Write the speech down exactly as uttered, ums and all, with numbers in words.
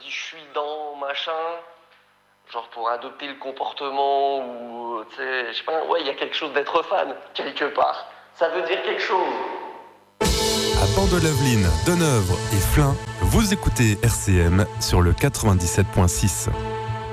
dis je suis dans machin, genre pour adopter le comportement ou tu sais, je sais pas, ouais, il y a quelque chose d'être fan quelque part. Ça veut dire quelque chose. À Port-de-Laveline, Doneuvre et Flins, vous écoutez R C M sur le quatre-vingt-dix-sept virgule six.